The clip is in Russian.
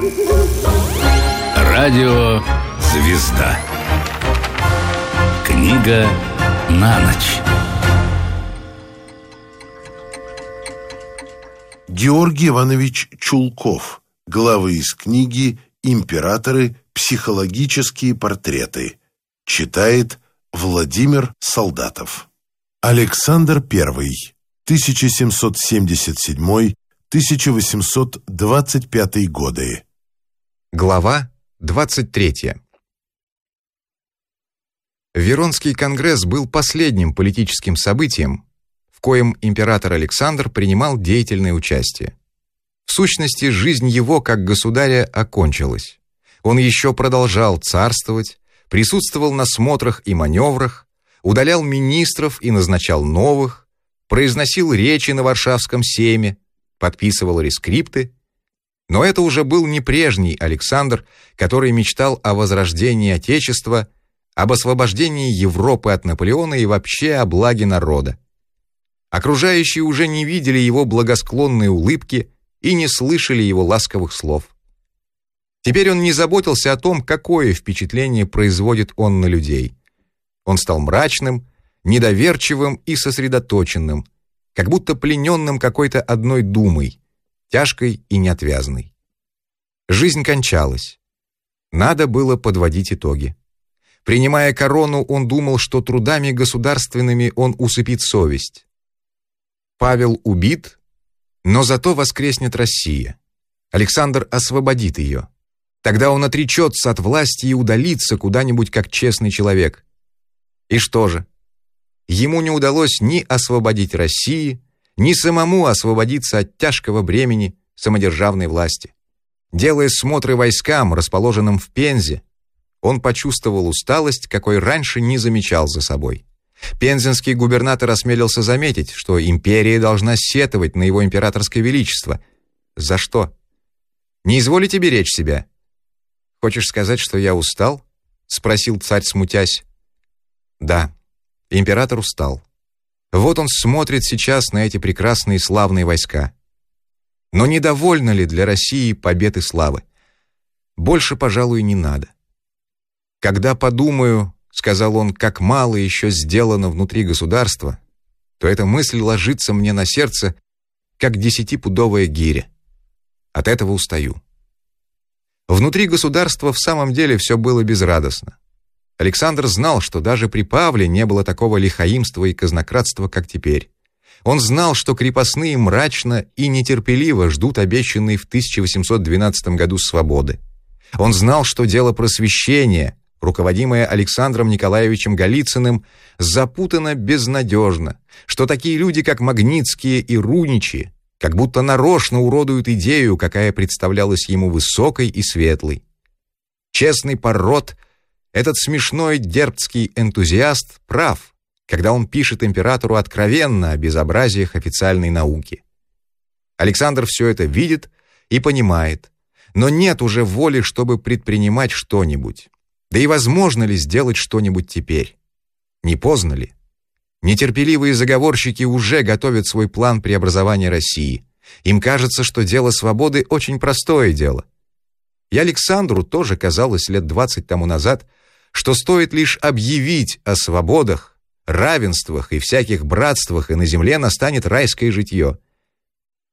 Радио «Звезда». Книга на ночь. Георгий Иванович Чулков. Главы из книги «Императоры. Психологические портреты». Читает Владимир Солдатов. Александр I. 1777-1825 годы. Глава 23. Веронский конгресс был последним политическим событием, в коем император Александр принимал деятельное участие. В сущности, жизнь его как государя окончилась. Он еще продолжал царствовать, присутствовал на смотрах и маневрах, удалял министров и назначал новых, произносил речи на Варшавском сейме, подписывал рескрипты. Но это уже был не прежний Александр, который мечтал о возрождении Отечества, об освобождении Европы от Наполеона и вообще о благе народа. Окружающие уже не видели его благосклонной улыбки и не слышали его ласковых слов. Теперь он не заботился о том, какое впечатление производит он на людей. Он стал мрачным, недоверчивым и сосредоточенным, как будто плененным какой-то одной думой, тяжкой и неотвязной. Жизнь кончалась. Надо было подводить итоги. Принимая корону, он думал, что трудами государственными он усыпит совесть. Павел убит, но зато воскреснет Россия. Александр освободит ее. Тогда он отречется от власти и удалится куда-нибудь как честный человек. И что же? Ему не удалось ни освободить Россию, ни самому освободиться от тяжкого бремени самодержавной власти. Делая смотры войскам, расположенным в Пензе, он почувствовал усталость, какой раньше не замечал за собой. Пензенский губернатор осмелился заметить, что империя должна сетовать на его императорское величество. За что? Не изволите беречь себя? Хочешь сказать, что я устал? Спросил царь, смутясь. Да, император устал. Вот он смотрит сейчас на эти прекрасные славные войска. Но недовольно ли для России побед и славы? Больше, пожалуй, не надо. Когда подумаю, сказал он, как мало еще сделано внутри государства, то эта мысль ложится мне на сердце, как 10-пудовая гиря. От этого устаю. Внутри государства в самом деле все было безрадостно. Александр знал, что даже при Павле не было такого лихоимства и казнократства, как теперь. Он знал, что крепостные мрачно и нетерпеливо ждут обещанной в 1812 году свободы. Он знал, что дело просвещения, руководимое Александром Николаевичем Голицыным, запутано безнадежно, что такие люди, как Магнитские и Руничи, как будто нарочно уродуют идею, какая представлялась ему высокой и светлой. Честный Паррот, этот смешной дербцкий энтузиаст, прав, когда он пишет императору откровенно о безобразиях официальной науки. Александр все это видит и понимает, но нет уже воли, чтобы предпринимать что-нибудь. Да и возможно ли сделать что-нибудь теперь? Не поздно ли? Нетерпеливые заговорщики уже готовят свой план преобразования России. Им кажется, что дело свободы очень простое дело. И Александру тоже казалось лет 20 тому назад, что стоит лишь объявить о свободах, равенствах и всяких братствах, и на земле настанет райское житье.